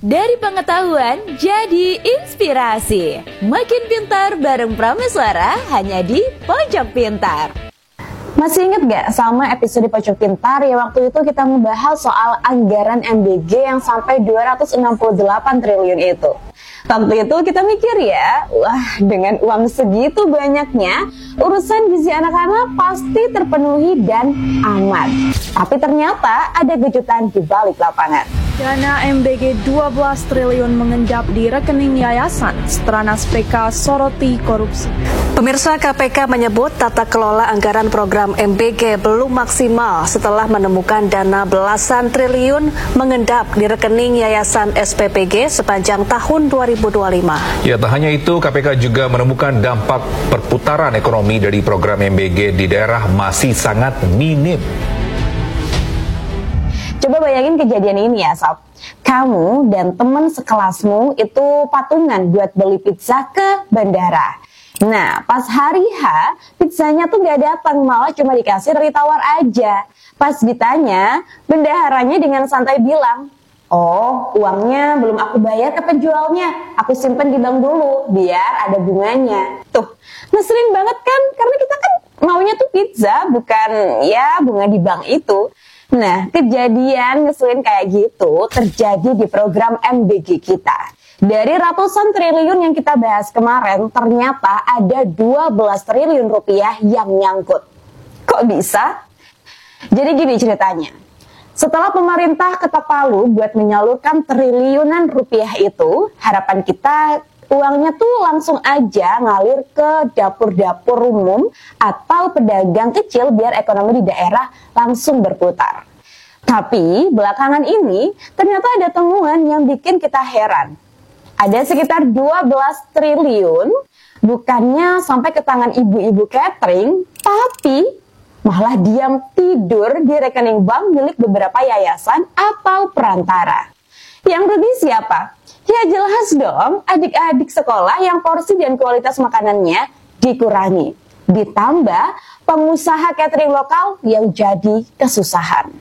Dari pengetahuan jadi inspirasi. Makin pintar bareng Prameswara hanya di Pojok Pintar. Masih ingat gak sama episode Pojok Pintar yang waktu itu kita membahas soal anggaran MBG yang sampai 268 triliun itu? Waktu itu kita mikir ya, wah dengan uang segitu banyaknya, urusan gizi anak-anak pasti terpenuhi dan aman. Tapi ternyata ada kejutan di balik lapangan. Dana MBG 12 triliun mengendap di rekening yayasan, Stranas PK soroti korupsi. Pemirsa, KPK menyebut tata kelola anggaran program MBG belum maksimal setelah menemukan dana belasan triliun mengendap di rekening yayasan SPPG sepanjang tahun 2025. Ya, tak hanya itu, KPK juga menemukan dampak perputaran ekonomi dari program MBG di daerah masih sangat minim. Coba bayangin kejadian ini ya, Sob. Kamu dan teman sekelasmu itu patungan buat beli pizza ke bandara. Nah, pas hari H, pizzanya tuh gak datang, malah cuma dikasih dari tawar aja. Pas ditanya, bendaharanya dengan santai bilang, "Oh, uangnya belum aku bayar ke penjualnya. Aku simpen di bank dulu, biar ada bunganya." Tuh, ngeselin banget kan? Karena kita kan maunya tuh pizza, bukan ya bunga di bank itu. Nah, kejadian ngeselin kayak gitu terjadi di program MBG kita. Dari ratusan triliun yang kita bahas kemarin, ternyata ada 12 triliun rupiah yang nyangkut. Kok bisa? Jadi gini ceritanya. Setelah pemerintah ketok palu buat menyalurkan triliunan rupiah itu, harapan kita uangnya tuh langsung aja ngalir ke dapur-dapur umum atau pedagang kecil biar ekonomi di daerah langsung berputar. Tapi belakangan ini ternyata ada temuan yang bikin kita heran. Ada sekitar 12 triliun bukannya sampai ke tangan ibu-ibu catering, tapi malah diam tidur di rekening bank milik beberapa yayasan atau perantara. Yang rugi siapa? Ya jelas dong, adik-adik sekolah yang porsi dan kualitas makanannya dikurangi. Ditambah pengusaha catering lokal yang jadi kesusahan.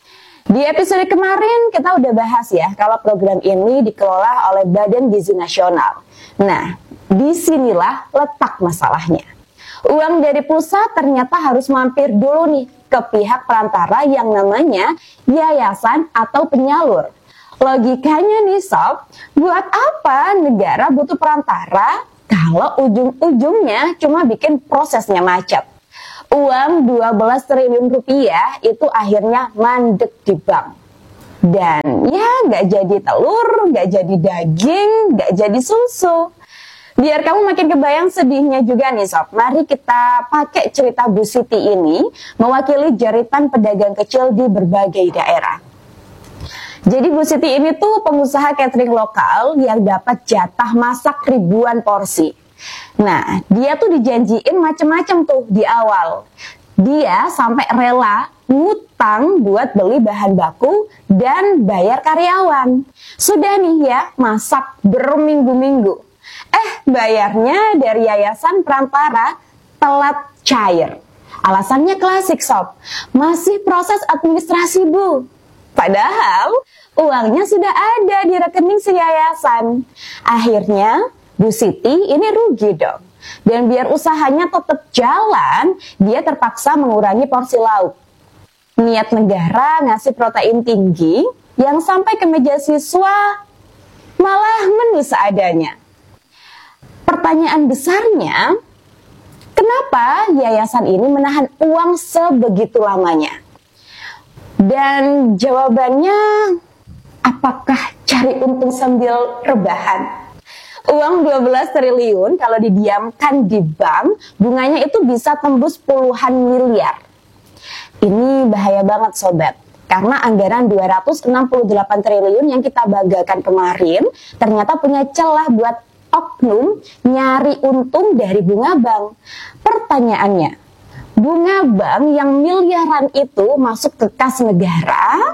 Di episode kemarin kita udah bahas ya kalau program ini dikelola oleh Badan Gizi Nasional. Nah, disinilah letak masalahnya. Uang dari pusat ternyata harus mampir dulu nih ke pihak perantara yang namanya yayasan atau penyalur. Logikanya nih Sob, buat apa negara butuh perantara kalau ujung-ujungnya cuma bikin prosesnya macet? Uang 12 triliun rupiah itu akhirnya mandek di bank. Dan ya nggak jadi telur, nggak jadi daging, nggak jadi susu. Biar kamu makin kebayang sedihnya juga nih Sob, mari kita pakai cerita Bu Siti ini mewakili jeritan pedagang kecil di berbagai daerah. Jadi Bu Siti ini tuh pengusaha catering lokal yang dapat jatah masak ribuan porsi. Nah, dia tuh dijanjiin macem-macem tuh di awal. Dia sampai rela ngutang buat beli bahan baku dan bayar karyawan. Sudah nih ya, masak berminggu-minggu. Bayarnya dari yayasan perantara telat cair. Alasannya klasik Sob, masih proses administrasi Bu. Padahal uangnya sudah ada di rekening si yayasan. Akhirnya Bu Siti ini rugi dong. Dan biar usahanya tetap jalan, dia terpaksa mengurangi porsi lauk. Niat negara ngasih protein tinggi yang sampai ke meja siswa malah menu seadanya. Pertanyaan besarnya, kenapa yayasan ini menahan uang sebegitu lamanya? Dan jawabannya, apakah cari untung sambil rebahan? Uang 12 triliun kalau didiamkan di bank, bunganya itu bisa tembus puluhan miliar. Ini bahaya banget sobat, karena anggaran 268 triliun yang kita banggakan kemarin, ternyata punya celah buat oknum nyari untung dari bunga bank. Pertanyaannya, bunga bank yang miliaran itu masuk ke kas negara?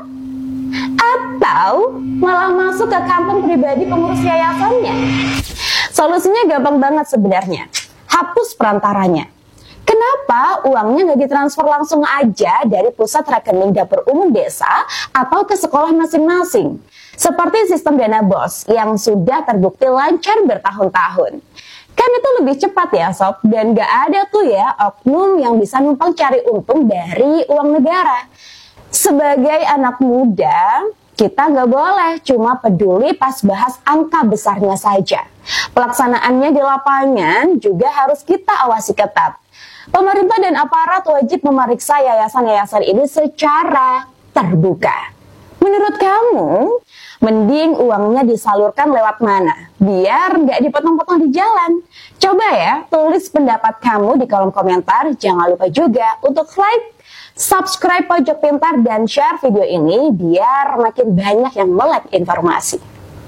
Atau malah masuk ke kantong pribadi pengurus yayasannya? Solusinya gampang banget sebenarnya. Hapus perantaranya. Kenapa uangnya nggak ditransfer langsung aja dari pusat rekening dapur umum desa atau ke sekolah masing-masing? Seperti sistem dana BOS yang sudah terbukti lancar bertahun-tahun. Kan itu lebih cepat ya sob, dan nggak ada tuh ya oknum yang bisa numpang cari untung dari uang negara. Sebagai anak muda, kita nggak boleh cuma peduli pas bahas angka besarnya saja. Pelaksanaannya di lapangan juga harus kita awasi ketat. Pemerintah dan aparat wajib memeriksa yayasan-yayasan ini secara terbuka. Menurut kamu, mending uangnya disalurkan lewat mana? Biar nggak dipotong-potong di jalan. Coba ya, tulis pendapat kamu di kolom komentar. Jangan lupa juga untuk like, subscribe Pojok Pintar, dan share video ini biar makin banyak yang melek informasi.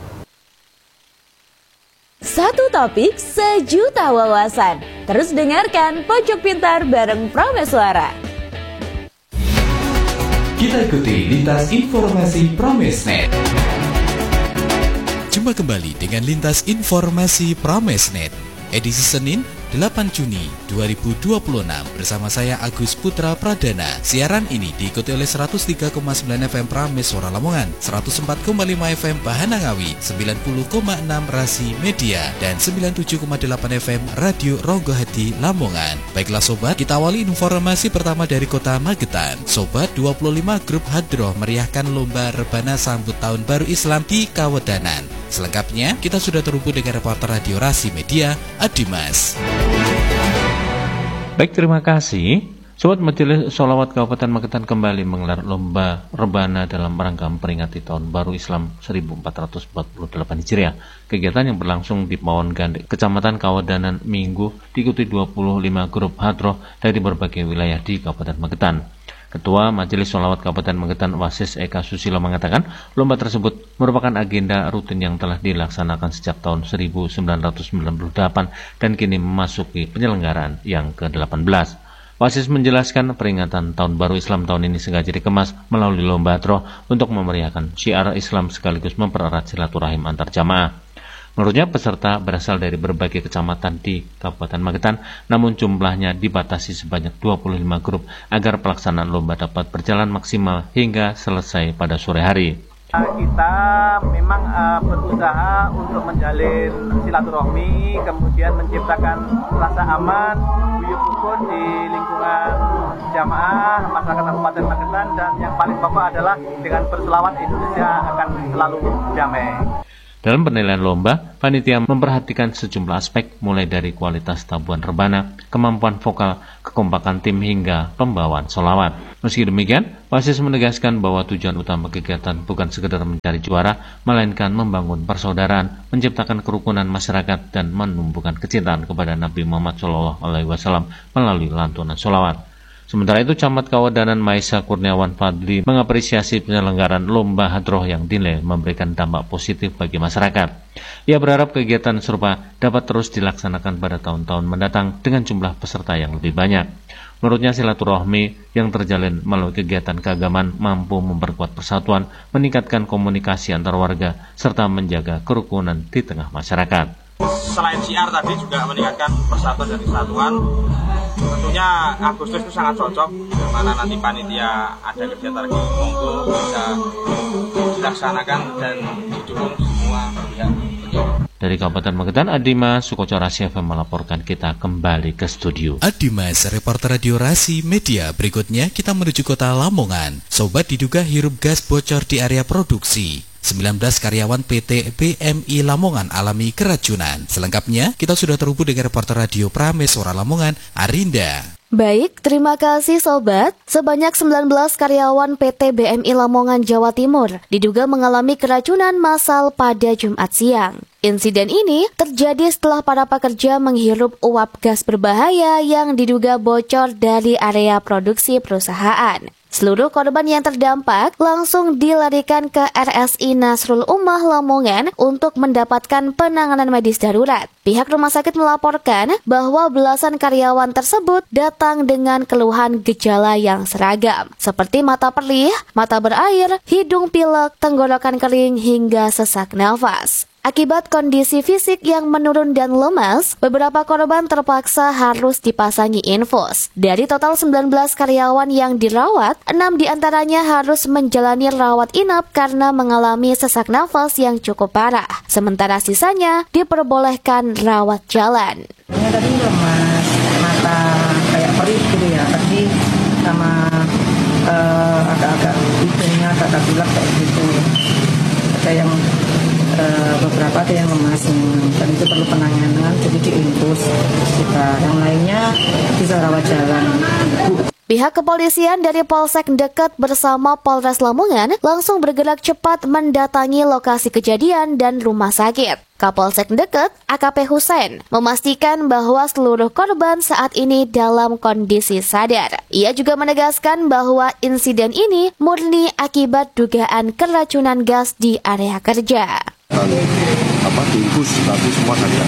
Satu topik, sejuta wawasan. Terus dengarkan Pojok Pintar bareng Prameswara. Kita ikuti lintas informasi Pramesnet. Jumpa kembali dengan lintas informasi Pramesnet, edisi Senin 8 Juni 2026 bersama saya Agus Putra Pradana. Siaran ini diikuti oleh 103,9 FM Prameswara Lamongan, 104,5 FM Bahanangawi, 90,6 Rasi Media, dan 97,8 FM Radio Rogohati Lamongan. Baiklah sobat, kita awali informasi pertama dari kota Magetan. Sobat, 25 grup hadroh meriahkan lomba rebana sambut tahun baru Islam di Kawedanan. Selengkapnya, kita sudah terhubung dengan reporter Radio Rasi Media, Adimas. Baik, terima kasih. Sobat, Majelis Sholawat Kabupaten Magetan kembali menggelar lomba rebana dalam rangka memperingati Tahun Baru Islam 1448 Hijriah. Kegiatan yang berlangsung di Pawon Gandek, Kecamatan Kawedanan Minggu, diikuti 25 grup hadroh dari berbagai wilayah di Kabupaten Magetan. Ketua Majelis Sholawat Kabupaten Magetan Wasis Eka Susilo mengatakan lomba tersebut merupakan agenda rutin yang telah dilaksanakan sejak tahun 1998 dan kini memasuki penyelenggaraan yang ke-18. Wasis menjelaskan peringatan Tahun Baru Islam tahun ini sengaja dikemas melalui lomba hadroh untuk memeriahkan syiar Islam sekaligus mempererat silaturahim antar jamaah. Menurutnya peserta berasal dari berbagai kecamatan di Kabupaten Magetan, namun jumlahnya dibatasi sebanyak 25 grup agar pelaksanaan lomba dapat berjalan maksimal hingga selesai pada sore hari. Kita memang berusaha untuk menjalin silaturahmi, kemudian menciptakan rasa aman, guyub rukun di lingkungan jamaah masyarakat Kabupaten Magetan, dan yang paling pokok adalah dengan berselawat Indonesia akan selalu damai. Dalam penilaian lomba, panitia memperhatikan sejumlah aspek mulai dari kualitas tabuhan rebana, kemampuan vokal, kekompakan tim hingga pembawaan sholawat. Meski demikian, Wasis menegaskan bahwa tujuan utama kegiatan bukan sekedar mencari juara, melainkan membangun persaudaraan, menciptakan kerukunan masyarakat, dan menumbuhkan kecintaan kepada Nabi Muhammad SAW melalui lantunan sholawat. Sementara itu, Camat Kawedanan Maisa Kurniawan Fadli mengapresiasi penyelenggaraan lomba hadroh yang dinilai memberikan dampak positif bagi masyarakat. Ia berharap kegiatan serupa dapat terus dilaksanakan pada tahun-tahun mendatang dengan jumlah peserta yang lebih banyak. Menurutnya, silaturahmi yang terjalin melalui kegiatan keagamaan mampu memperkuat persatuan, meningkatkan komunikasi antar warga, serta menjaga kerukunan di tengah masyarakat. Selain syiar tadi juga meningkatkan persatuan dan kesatuan. Tentunya Agustus itu sangat cocok, dimana nanti panitia ada kegiatan monggo bisa dilaksanakan dan didukung semua pihak. Dari Kabupaten Magetan, Adimas Sukoco Rasi FM melaporkan. Kita kembali ke studio. Adimas, reporter Radio Rasi Media. Berikutnya kita menuju kota Lamongan. Sobat, diduga hirup gas bocor di area produksi. 19 karyawan PT BMI Lamongan alami keracunan. Selengkapnya, kita sudah terhubung dengan reporter Radio Prameswara Lamongan, Arinda. Baik, terima kasih Sobat. Sebanyak 19 karyawan PT BMI Lamongan, Jawa Timur diduga mengalami keracunan massal pada Jumat siang. Insiden ini terjadi setelah para pekerja menghirup uap gas berbahaya yang diduga bocor dari area produksi perusahaan. Seluruh korban yang terdampak langsung dilarikan ke RSI Nasrul Ummah Lamongan untuk mendapatkan penanganan medis darurat. Pihak rumah sakit melaporkan bahwa belasan karyawan tersebut datang dengan keluhan gejala yang seragam, seperti mata perih, mata berair, hidung pilek, tenggorokan kering, hingga sesak nafas. Akibat kondisi fisik yang menurun dan lemas, beberapa korban terpaksa harus dipasangi infus. Dari total 19 karyawan yang dirawat, 6 diantaranya harus menjalani rawat inap karena mengalami sesak nafas yang cukup parah. Sementara sisanya diperbolehkan rawat jalan. Ini tadi lemas, mata kayak perih gitu ya, tadi sama agak-agak hidungnya agak pilek kayak gitu. Ada yang beberapa ada yang lemas dan itu perlu penanganan, jadi diinfus kita. Yang lainnya bisa rawat jalan. Pihak kepolisian dari Polsek Deket bersama Polres Lamongan langsung bergerak cepat mendatangi lokasi kejadian dan rumah sakit. Kapolsek Deket, AKP Hussein, memastikan bahwa seluruh korban saat ini dalam kondisi sadar. Ia juga menegaskan bahwa insiden ini murni akibat dugaan keracunan gas di area kerja. Diinfus tapi semua saja.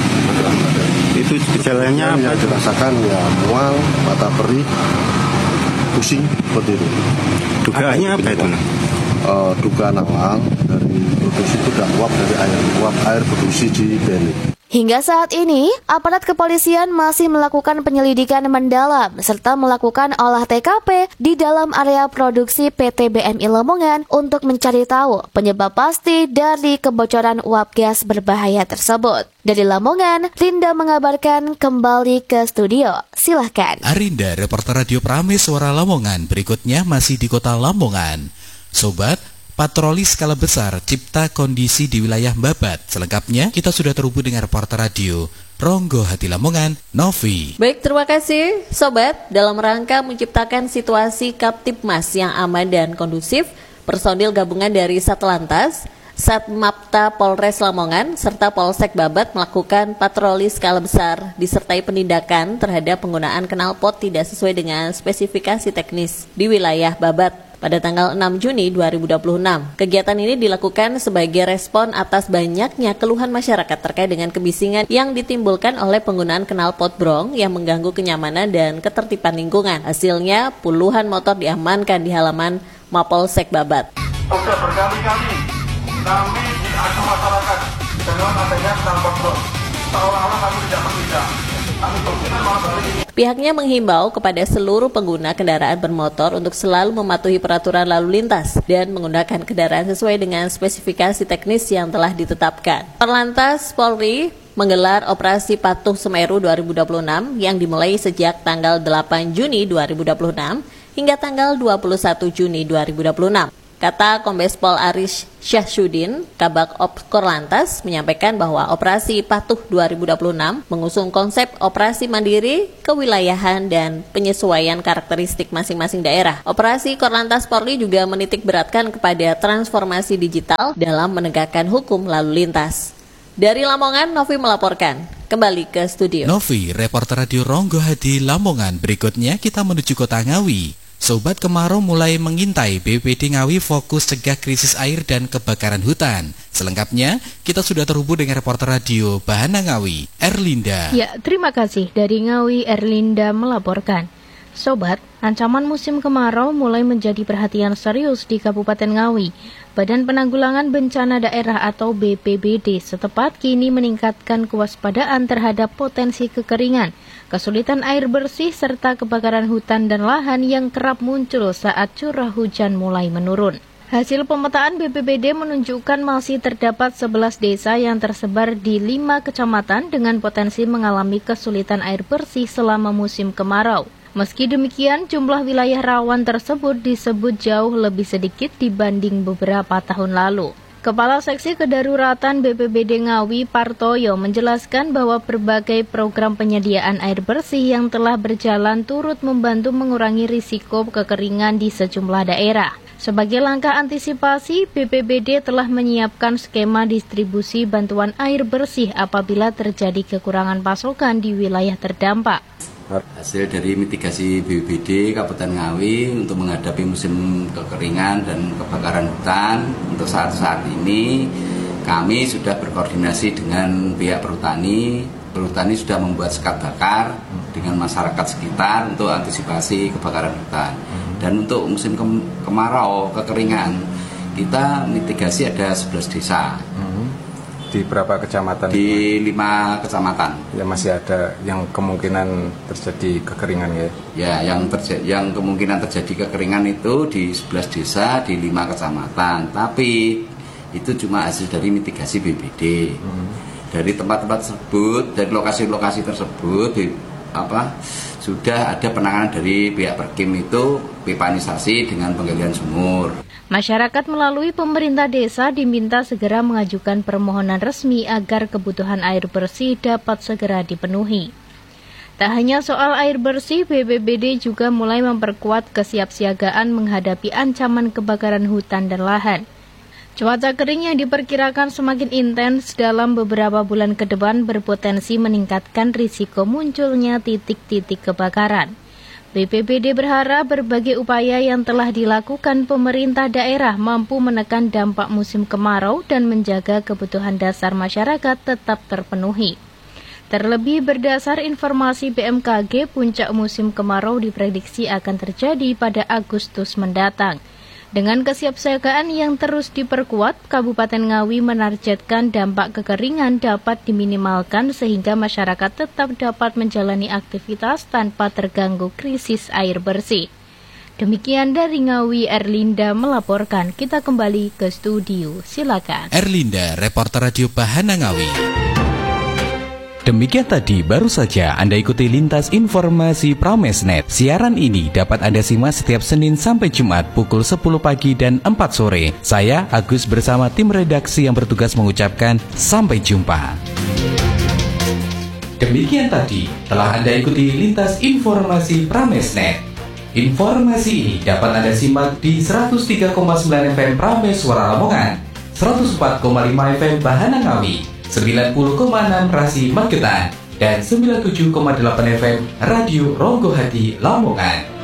Itu gejalanya yang dirasakan ya mual, mata perih, pusing seperti itu. Dugaannya apa itu? Dugaan awal dari produksi itu dan uap dari air produksi di Beli. Hingga saat ini, aparat kepolisian masih melakukan penyelidikan mendalam serta melakukan olah TKP di dalam area produksi PT BMI Lamongan untuk mencari tahu penyebab pasti dari kebocoran uap gas berbahaya tersebut. Dari Lamongan, Rinda mengabarkan kembali ke studio. Silahkan. Arinda, reporter Radio Prames Suara Lamongan. Berikutnya masih di kota Lamongan. Sobat, patroli skala besar cipta kondisi di wilayah Babat. Selengkapnya kita sudah terhubung dengan reporter radio Ronggo Hati Lamongan, Novi. Baik, terima kasih Sobat. Dalam rangka menciptakan situasi Kaptipmas yang aman dan kondusif, personil gabungan dari Satlantas, Satmapta Polres Lamongan, serta Polsek Babat melakukan patroli skala besar disertai penindakan terhadap penggunaan knalpot tidak sesuai dengan spesifikasi teknis di wilayah Babat pada tanggal 6 Juni 2026. Kegiatan ini dilakukan sebagai respon atas banyaknya keluhan masyarakat terkait dengan kebisingan yang ditimbulkan oleh penggunaan knalpot brong yang mengganggu kenyamanan dan ketertiban lingkungan. Hasilnya, puluhan motor diamankan di halaman Mapolsek Babat. Sudah berkali-kali kami diadu masyarakat dengan adanya knalpot brong. Seolah-olah kami tidak bertindak. Pihaknya menghimbau kepada seluruh pengguna kendaraan bermotor untuk selalu mematuhi peraturan lalu lintas dan menggunakan kendaraan sesuai dengan spesifikasi teknis yang telah ditetapkan. Perlantas Polri menggelar Operasi Patuh Semeru 2026 yang dimulai sejak tanggal 8 Juni 2026 hingga tanggal 21 Juni 2026. Kata Kombes Pol Aris Syahsudin, Kabak Ops Korlantas, menyampaikan bahwa Operasi Patuh 2026 mengusung konsep operasi mandiri, kewilayahan, dan penyesuaian karakteristik masing-masing daerah. Operasi Korlantas Polri juga menitik beratkan kepada transformasi digital dalam menegakkan hukum lalu lintas. Dari Lamongan, Novi melaporkan. Kembali ke studio. Novi, reporter radio Ronggo Hadi Lamongan. Berikutnya kita menuju kota Ngawi. Sobat kemarau mulai mengintai. BPBD Ngawi fokus cegah krisis air dan kebakaran hutan. Selengkapnya, kita sudah terhubung dengan reporter radio Bahana Ngawi, Erlinda. Ya, terima kasih. Dari Ngawi, Erlinda melaporkan. Sobat, ancaman musim kemarau mulai menjadi perhatian serius di Kabupaten Ngawi. Badan Penanggulangan Bencana Daerah atau BPBD setempat kini meningkatkan kewaspadaan terhadap potensi kekeringan, kesulitan air bersih, serta kebakaran hutan dan lahan yang kerap muncul saat curah hujan mulai menurun. Hasil pemetaan BPBD menunjukkan masih terdapat 11 desa yang tersebar di 5 kecamatan dengan potensi mengalami kesulitan air bersih selama musim kemarau. Meski demikian, jumlah wilayah rawan tersebut disebut jauh lebih sedikit dibanding beberapa tahun lalu. Kepala Seksi Kedaruratan BPBD Ngawi, Partoyo, menjelaskan bahwa berbagai program penyediaan air bersih yang telah berjalan turut membantu mengurangi risiko kekeringan di sejumlah daerah. Sebagai langkah antisipasi, BPBD telah menyiapkan skema distribusi bantuan air bersih apabila terjadi kekurangan pasokan di wilayah terdampak. Hasil dari mitigasi BPBD Kabupaten Ngawi untuk menghadapi musim kekeringan dan kebakaran hutan, untuk saat ini kami sudah berkoordinasi dengan pihak perhutani. Perhutani sudah membuat sekat bakar dengan masyarakat sekitar untuk antisipasi kebakaran hutan. Dan untuk musim kemarau kekeringan, kita mitigasi ada 11 desa. Di berapa kecamatan? Di 5 kecamatan. Ya masih ada yang kemungkinan terjadi kekeringan ya? Ya, yang kemungkinan terjadi kekeringan itu di 11 desa di 5 kecamatan. Tapi itu cuma hasil dari mitigasi BPBD. Dari tempat-tempat tersebut, dari lokasi-lokasi tersebut, sudah ada penanganan dari pihak Perkim itu pipanisasi dengan penggalian sumur. Masyarakat melalui pemerintah desa diminta segera mengajukan permohonan resmi agar kebutuhan air bersih dapat segera dipenuhi. Tak hanya soal air bersih, BPBD juga mulai memperkuat kesiapsiagaan menghadapi ancaman kebakaran hutan dan lahan. Cuaca kering yang diperkirakan semakin intens dalam beberapa bulan ke depan berpotensi meningkatkan risiko munculnya titik-titik kebakaran. BPBD berharap berbagai upaya yang telah dilakukan pemerintah daerah mampu menekan dampak musim kemarau dan menjaga kebutuhan dasar masyarakat tetap terpenuhi. Terlebih berdasar informasi BMKG, puncak musim kemarau diprediksi akan terjadi pada Agustus mendatang. Dengan kesiapsiagaan yang terus diperkuat, Kabupaten Ngawi menargetkan dampak kekeringan dapat diminimalkan sehingga masyarakat tetap dapat menjalani aktivitas tanpa terganggu krisis air bersih. Demikian dari Ngawi, Erlinda melaporkan. Kita kembali ke studio. Silakan. Erlinda, reporter Radio Bahana Ngawi. Demikian tadi baru saja Anda ikuti Lintas Informasi Pramesnet. Siaran ini dapat Anda simak setiap Senin sampai Jumat pukul 10 pagi dan 4 sore. Saya Agus bersama tim redaksi yang bertugas mengucapkan sampai jumpa. Demikian tadi telah Anda ikuti Lintas Informasi Pramesnet. Informasi ini dapat Anda simak di 103,9 FM Prames Suara Lamongan, 104,5 FM Bahana Ngawi, 90,6 Rasi Magetan, dan 97,8 FM Radio Ronggo Hati Lamongan.